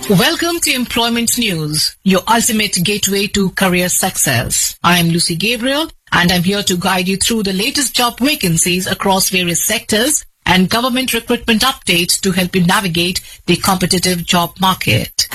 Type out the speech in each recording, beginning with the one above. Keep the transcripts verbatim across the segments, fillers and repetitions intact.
Welcome to Employment News, your ultimate gateway to career success. I am Lucy Gabriel, and I'm here to guide you through the latest job vacancies across various sectors and government recruitment updates to help you navigate the competitive job market.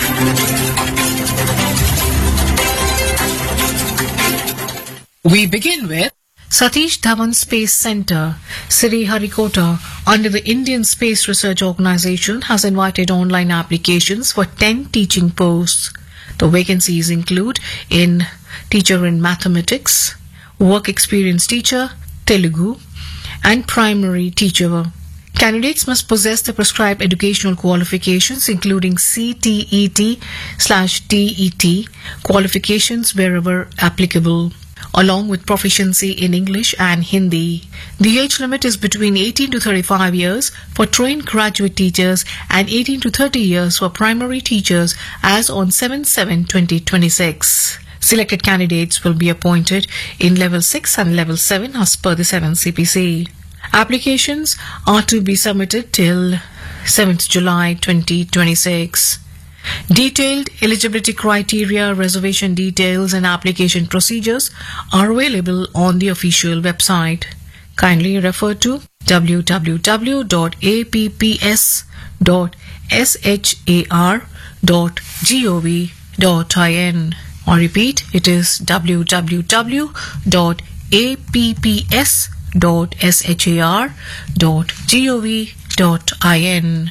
We begin with Satish Dhawan Space Centre, Sriharikota, under the Indian Space Research Organisation, has invited online applications for ten teaching posts. The vacancies include in teacher in mathematics, work experience teacher, Telugu, and primary teacher. Candidates must possess the prescribed educational qualifications, including C T E T slash T E T qualifications wherever applicable, along with proficiency in English and Hindi. The age limit is between eighteen to thirty-five years for trained graduate teachers and eighteen to thirty years for primary teachers as on seven seven twenty twenty-six. Selected candidates will be appointed in Level six and Level seven as per the seven C P C. Applications are to be submitted till seventh July twenty twenty-six. Detailed eligibility criteria, reservation details and application procedures are available on the official website. Kindly refer to w w w dot a p p s dot s h a r dot gov dot in. I repeat, it is w w w dot a p p s dot s h a r dot gov dot in.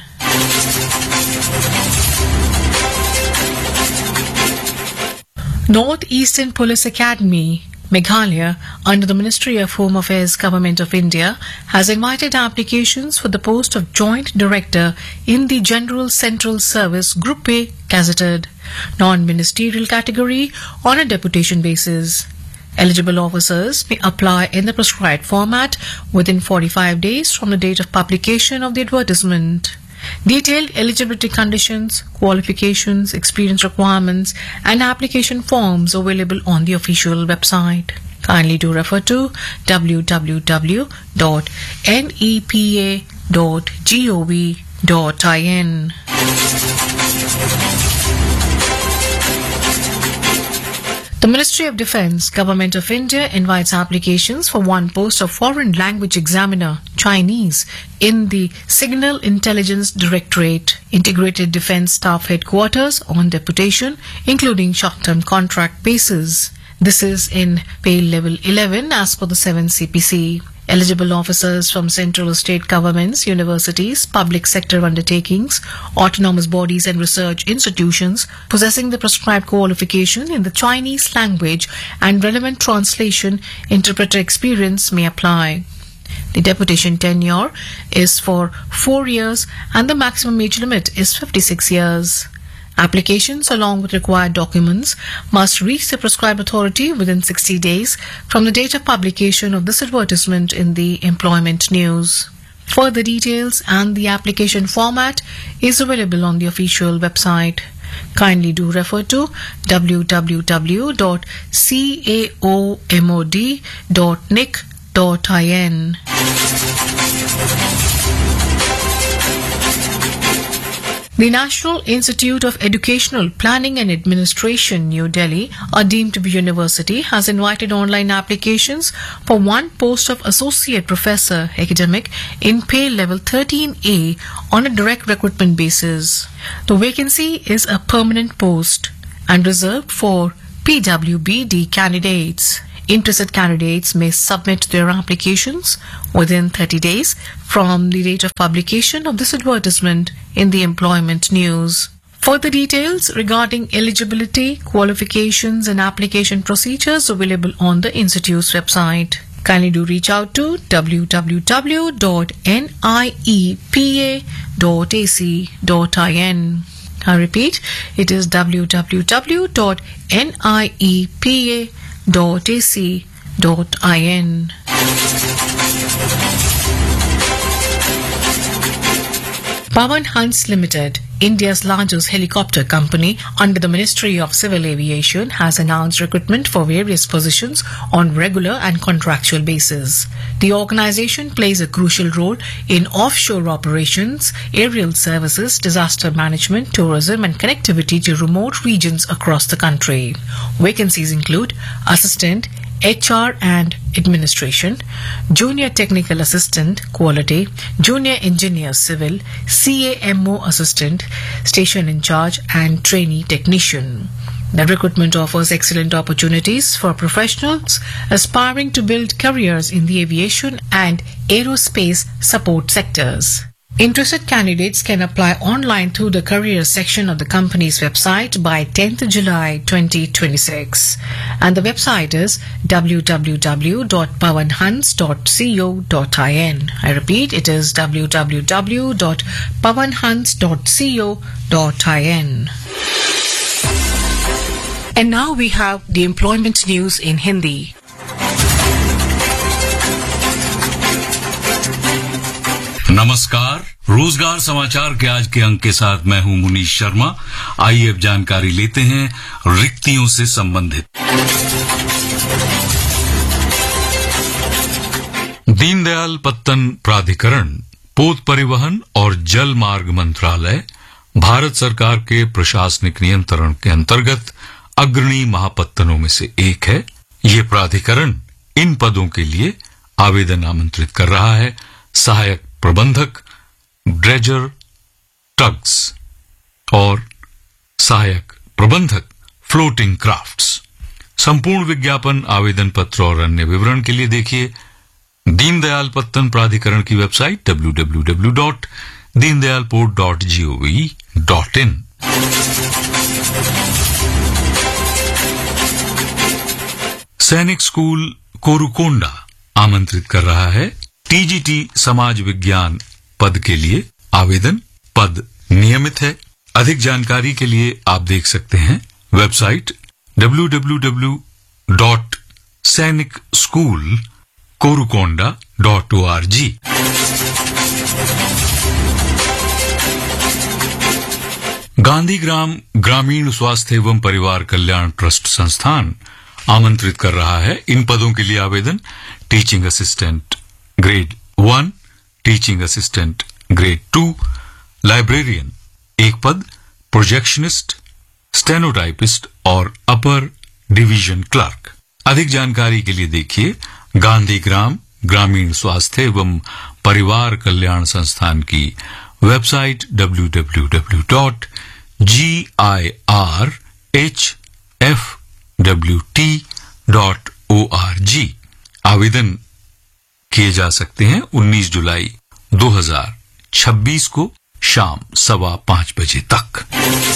North Eastern Police Academy, Meghalaya, under the Ministry of Home Affairs, Government of India, has invited applications for the post of Joint Director in the General Central Service Group A gazetted, non-ministerial category on a deputation basis. Eligible officers may apply in the prescribed format within forty-five days from the date of publication of the advertisement. Detailed eligibility conditions, qualifications, experience requirements, and application forms available on the official website. Kindly do refer to w w w dot n e p a dot gov dot in. The Ministry of Defence, Government of India, invites applications for one post of Foreign Language Examiner, Chinese, in the Signal Intelligence Directorate, Integrated Defence Staff Headquarters on deputation, including short-term contract basis. This is in pay level eleven as per the seven C P C. Eligible officers from central state governments, universities, public sector undertakings, autonomous bodies and research institutions possessing the prescribed qualification in the Chinese language and relevant translation interpreter experience may apply. The deputation tenure is for four years and the maximum age limit is fifty-six years. Applications along with required documents must reach the prescribed authority within sixty days from the date of publication of this advertisement in the Employment News. Further details and the application format is available on the official website. Kindly do refer to w w w dot caomod dot n i c dot in. The National Institute of Educational Planning and Administration, New Delhi, a deemed to be university, has invited online applications for one post of Associate Professor Academic in pay level thirteen A on a direct recruitment basis. The vacancy is a permanent post and reserved for P W B D candidates. Interested candidates may submit their applications within thirty days from the date of publication of this advertisement in the Employment News. Further details regarding eligibility, qualifications and application procedures available on the Institute's website. Kindly do reach out to w w w dot n i e p a dot a c dot in. I repeat, it is w w w dot n i e p a dot a c dot in. Pawan Hans Limited, India's largest helicopter company under the Ministry of Civil Aviation, has announced recruitment for various positions on regular and contractual basis. The organization plays a crucial role in offshore operations, aerial services, disaster management, tourism, and connectivity to remote regions across the country. Vacancies include assistant, H R and administration, junior technical assistant quality, junior engineer civil, C A M O assistant, station in charge, and trainee technician. The recruitment offers excellent opportunities for professionals aspiring to build careers in the aviation and aerospace support sectors. Interested candidates can apply online through the careers section of the company's website by tenth of July twenty twenty-six. And the website is w w w dot pawanhans dot co dot in. I repeat, it is w w w dot pawanhans dot co dot in. And now we have the employment news in Hindi. नमस्कार, रोजगार समाचार के आज के अंक के साथ मैं हूं मुनीश शर्मा। आइए अब जानकारी लेते हैं रिक्तियों से संबंधित। दीनदयाल पत्तन प्राधिकरण, पोत परिवहन और जल मार्ग मंत्रालय भारत सरकार के प्रशासनिक नियंत्रण के अंतर्गत अग्रणी महापत्तनों में से एक है। ये प्राधिकरण इन पदों के लिए आवेदन आमंत्रित कर रहा है। सहायक प्रबंधक, ड्रेजर टग्स और सहायक प्रबंधक फ्लोटिंग क्राफ्ट्स। संपूर्ण विज्ञापन, आवेदन पत्र और अन्य विवरण के लिए देखिए दीनदयाल पत्तन प्राधिकरण की website W W W dot Deendayal port dot G O V dot in. सैनिक स्कूल कोरुकोंडा आमंत्रित कर रहा है। टीजीटी समाज विज्ञान पद के लिए आवेदन। पद नियमित है। अधिक जानकारी के लिए आप देख सकते हैं website W W W dot सैनिक school Korukonda dot O R G. Gandhigram ग्रामीण स्वास्थ्य एवं परिवार कल्याण ट्रस्ट संस्थान आमंत्रित कर रहा है। इन पदों के लिए आवेदन। Teaching assistant grade one, teaching assistant grade two, librarian एक पद, प्रोजेक्शनिस्ट, स्टेनोटाइपिस्ट और अपर डिवीजन क्लर्क। अधिक जानकारी के लिए देखिए गांधीग्राम ग्रामीण स्वास्थ्य एवं परिवार कल्याण संस्थान की website W W W dot G I R H F W T dot O R G. आवेदन किए जा सकते हैं उन्नीस जुलाई दो हज़ार छब्बीस को शाम सवा पांच बजे तक।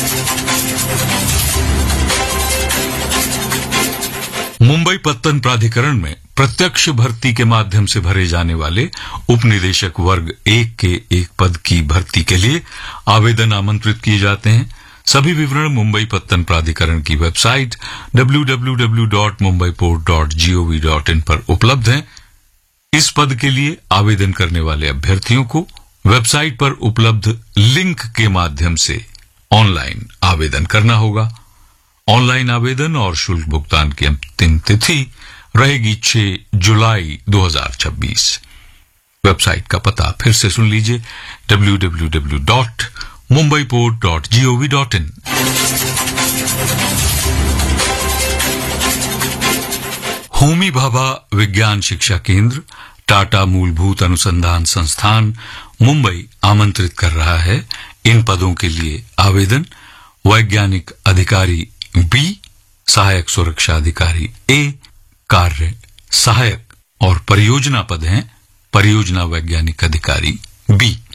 मुंबई पत्तन प्राधिकरण में प्रत्यक्ष भर्ती के माध्यम से भरे जाने वाले उपनिदेशक वर्ग एक के एक पद की भर्ती के लिए आवेदन आमंत्रित किए जाते हैं। सभी विवरण मुंबई पत्तन प्राधिकरण की website W W W dot Mumbai port dot G O V dot in पर उपलब्ध हैं। इस पद के लिए आवेदन करने वाले अभ्यर्थियों को वेबसाइट पर उपलब्ध लिंक के माध्यम से ऑनलाइन आवेदन करना होगा। ऑनलाइन आवेदन और शुल्क भुगतान की अंतिम तिथि रहेगी छह जुलाई दो हज़ार छब्बीस। वेबसाइट का पता फिर से सुन लीजिए W W W dot Mumbai port dot G O V dot in. Homi Bhabha विज्ञान शिक्षा केंद्र, टाटा मूलभूत अनुसंधान संस्थान मुंबई आमंत्रित कर रहा है। इन पदों के लिए आवेदन। वैज्ञानिक अधिकारी बी, सहायक सुरक्षा अधिकारी ए, कार्य सहायक और परियोजना पद हैं परियोजना वैज्ञानिक अधिकारी बी।